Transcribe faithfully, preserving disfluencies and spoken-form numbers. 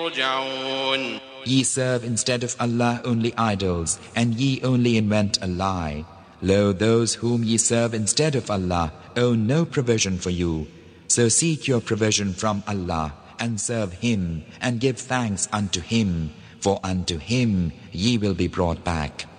ترجعون. Ye serve instead of Allah only idols, and ye only invent a lie. Lo, those whom ye serve instead of Allah own no provision for you. So seek your provision from Allah, and serve Him, and give thanks unto Him, for unto Him ye will be brought back.